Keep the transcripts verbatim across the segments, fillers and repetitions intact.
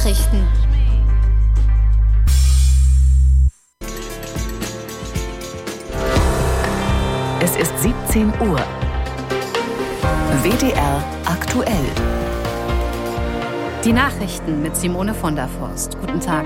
Nachrichten. Es ist siebzehn Uhr. W D R aktuell. Die Nachrichten mit Simone von der Forst. Guten Tag.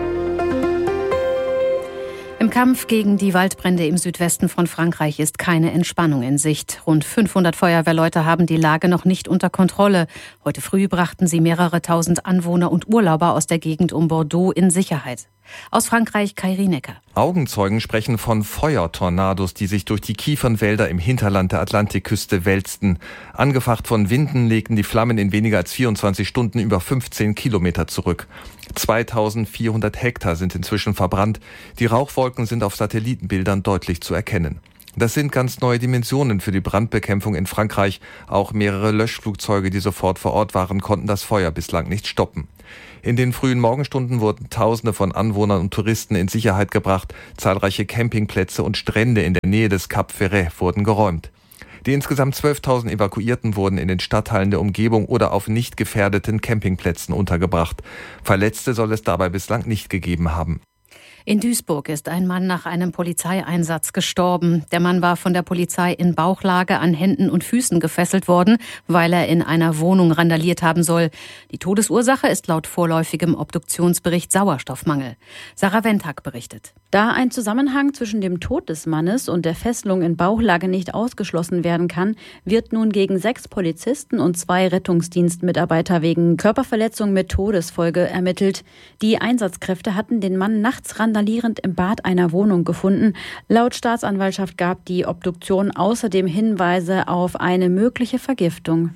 Im Kampf gegen die Waldbrände im Südwesten von Frankreich ist keine Entspannung in Sicht. Rund fünfhundert Feuerwehrleute haben die Lage noch nicht unter Kontrolle. Heute früh brachten sie mehrere tausend Anwohner und Urlauber aus der Gegend um Bordeaux in Sicherheit. Aus Frankreich, Kai Rienecker. Augenzeugen sprechen von Feuertornados, die sich durch die Kiefernwälder im Hinterland der Atlantikküste wälzten. Angefacht von Winden legten die Flammen in weniger als vierundzwanzig Stunden über fünfzehn Kilometer zurück. zweitausendvierhundert Hektar sind inzwischen verbrannt. Die Rauchwolken sind auf Satellitenbildern deutlich zu erkennen. Das sind ganz neue Dimensionen für die Brandbekämpfung in Frankreich. Auch mehrere Löschflugzeuge, die sofort vor Ort waren, konnten das Feuer bislang nicht stoppen. In den frühen Morgenstunden wurden Tausende von Anwohnern und Touristen in Sicherheit gebracht. Zahlreiche Campingplätze und Strände in der Nähe des Cap Ferret wurden geräumt. Die insgesamt zwölftausend Evakuierten wurden in den Stadtteilen der Umgebung oder auf nicht gefährdeten Campingplätzen untergebracht. Verletzte soll es dabei bislang nicht gegeben haben. In Duisburg ist ein Mann nach einem Polizeieinsatz gestorben. Der Mann war von der Polizei in Bauchlage an Händen und Füßen gefesselt worden, weil er in einer Wohnung randaliert haben soll. Die Todesursache ist laut vorläufigem Obduktionsbericht Sauerstoffmangel. Sarah Wendhack berichtet. Da ein Zusammenhang zwischen dem Tod des Mannes und der Fesselung in Bauchlage nicht ausgeschlossen werden kann, wird nun gegen sechs Polizisten und zwei Rettungsdienstmitarbeiter wegen Körperverletzung mit Todesfolge ermittelt. Die Einsatzkräfte hatten den Mann nachts randalierend im Bad einer Wohnung gefunden. Laut Staatsanwaltschaft gab die Obduktion außerdem Hinweise auf eine mögliche Vergiftung.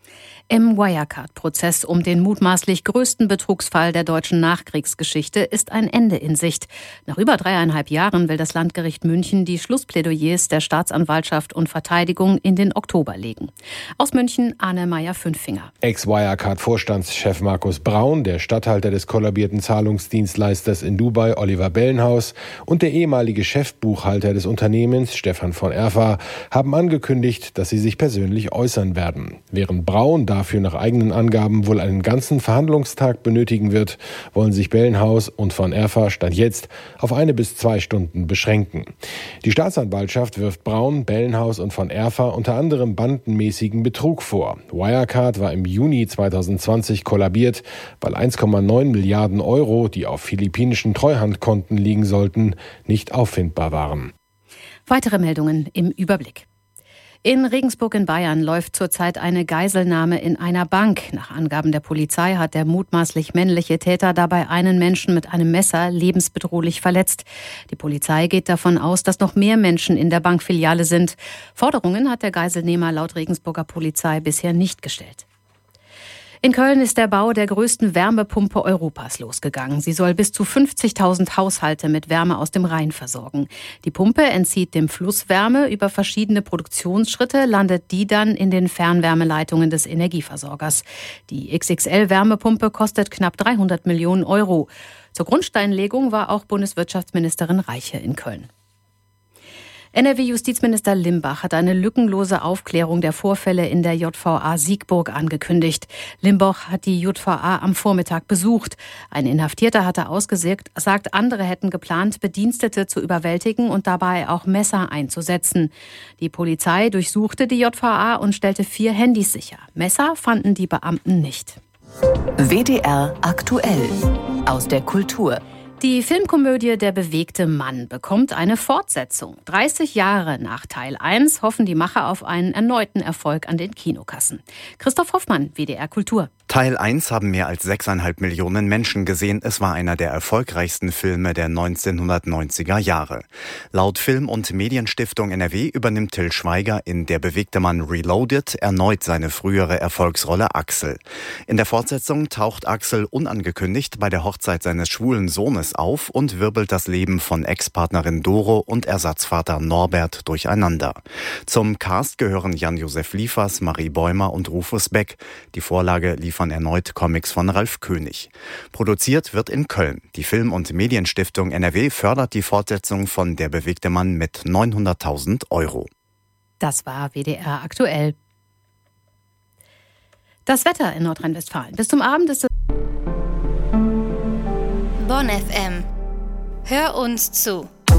Im Wirecard-Prozess um den mutmaßlich größten Betrugsfall der deutschen Nachkriegsgeschichte ist ein Ende in Sicht. Nach über dreieinhalb Jahren will das Landgericht München die Schlussplädoyers der Staatsanwaltschaft und Verteidigung in den Oktober legen. Aus München Arne Meyer-Fünffinger. Ex-Wirecard-Vorstandschef Markus Braun, der Statthalter des kollabierten Zahlungsdienstleisters in Dubai Oliver Bellenhaus und der ehemalige Chefbuchhalter des Unternehmens Stefan von Erfa haben angekündigt, dass sie sich persönlich äußern werden. Während Braun da dafür nach eigenen Angaben wohl einen ganzen Verhandlungstag benötigen wird, wollen sich Bellenhaus und von Erfa Stand jetzt auf eine bis zwei Stunden beschränken. Die Staatsanwaltschaft wirft Braun, Bellenhaus und von Erfa unter anderem bandenmäßigen Betrug vor. Wirecard war im Juni zweitausendzwanzig kollabiert, weil eins Komma neun Milliarden Euro, die auf philippinischen Treuhandkonten liegen sollten, nicht auffindbar waren. Weitere Meldungen im Überblick. In Regensburg in Bayern läuft zurzeit eine Geiselnahme in einer Bank. Nach Angaben der Polizei hat der mutmaßlich männliche Täter dabei einen Menschen mit einem Messer lebensbedrohlich verletzt. Die Polizei geht davon aus, dass noch mehr Menschen in der Bankfiliale sind. Forderungen hat der Geiselnehmer laut Regensburger Polizei bisher nicht gestellt. In Köln ist der Bau der größten Wärmepumpe Europas losgegangen. Sie soll bis zu fünfzigtausend Haushalte mit Wärme aus dem Rhein versorgen. Die Pumpe entzieht dem Fluss Wärme. Über verschiedene Produktionsschritte landet die dann in den Fernwärmeleitungen des Energieversorgers. Die X X L-Wärmepumpe kostet knapp dreihundert Millionen Euro. Zur Grundsteinlegung war auch Bundeswirtschaftsministerin Reiche in Köln. N R W-Justizminister Limbach hat eine lückenlose Aufklärung der Vorfälle in der J V A Siegburg angekündigt. Limbach hat die J V A am Vormittag besucht. Ein Inhaftierter hatte ausgesagt, andere hätten geplant, Bedienstete zu überwältigen und dabei auch Messer einzusetzen. Die Polizei durchsuchte die J V A und stellte vier Handys sicher. Messer fanden die Beamten nicht. W D R aktuell aus der Kultur. Die Filmkomödie Der bewegte Mann bekommt eine Fortsetzung. dreißig Jahre nach Teil eins hoffen die Macher auf einen erneuten Erfolg an den Kinokassen. Christoph Hoffmann, W D R Kultur. Teil eins haben mehr als sechseinhalb Millionen Menschen gesehen. Es war einer der erfolgreichsten Filme der neunzehnhundertneunziger Jahre. Laut Film- und Medienstiftung N R W übernimmt Till Schweiger in Der bewegte Mann Reloaded erneut seine frühere Erfolgsrolle Axel. In der Fortsetzung taucht Axel unangekündigt bei der Hochzeit seines schwulen Sohnes auf und wirbelt das Leben von Ex-Partnerin Doro und Ersatzvater Norbert durcheinander. Zum Cast gehören Jan-Josef Liefers, Marie Bäumer und Rufus Beck. Die Vorlage liefern erneut Comics von Ralf König. Produziert wird in Köln. Die Film- und Medienstiftung N R W fördert die Fortsetzung von Der bewegte Mann mit neunhunderttausend Euro. Das war W D R aktuell. Das Wetter in Nordrhein-Westfalen. Bis zum Abend ist es Bonn F M. Hör uns zu.